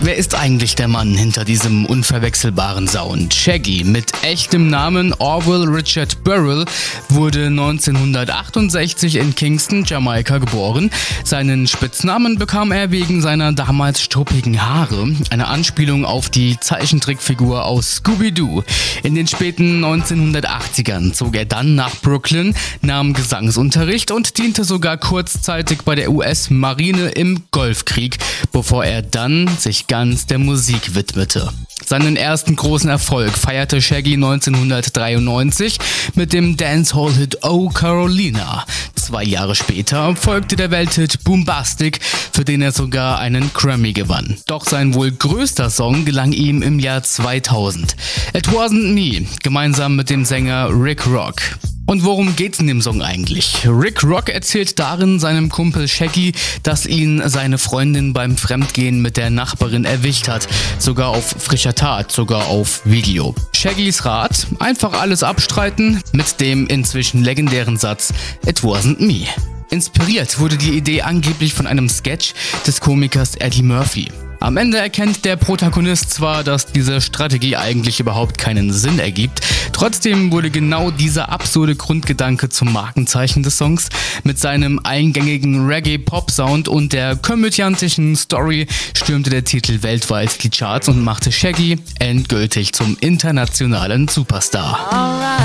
Wer ist eigentlich der Mann hinter diesem unverwechselbaren Sound? Shaggy mit echtem Namen Orville Richard Burrell wurde 1968 in Kingston, Jamaika geboren. Seinen Spitznamen bekam er wegen seiner damals struppigen Haare, eine Anspielung auf die Zeichentrickfigur aus Scooby-Doo. In den späten 1980ern zog er dann nach Brooklyn, nahm Gesangsunterricht und diente sogar kurzzeitig bei der US-Marine im Golfkrieg, bevor er dann sich ganz der Musik widmete. Seinen ersten großen Erfolg feierte Shaggy 1993 mit dem Dancehall-Hit Oh Carolina. 2 Jahre später folgte der Welthit Boombastic, für den er sogar einen Grammy gewann. Doch sein wohl größter Song gelang ihm im Jahr 2000. It Wasn't Me, gemeinsam mit dem Sänger Rick Rock. Und worum geht's in dem Song eigentlich? Rick Rock erzählt darin seinem Kumpel Shaggy, dass ihn seine Freundin beim Fremdgehen mit der Nachbarin erwischt hat. Sogar auf frischer Tat, sogar auf Video. Shaggys Rat: einfach alles abstreiten mit dem inzwischen legendären Satz It Wasn't Me. Inspiriert wurde die Idee angeblich von einem Sketch des Komikers Eddie Murphy. Am Ende erkennt der Protagonist zwar, dass diese Strategie eigentlich überhaupt keinen Sinn ergibt, trotzdem wurde genau dieser absurde Grundgedanke zum Markenzeichen des Songs. Mit seinem eingängigen Reggae-Pop-Sound und der komödiantischen Story stürmte der Titel weltweit die Charts und machte Shaggy endgültig zum internationalen Superstar.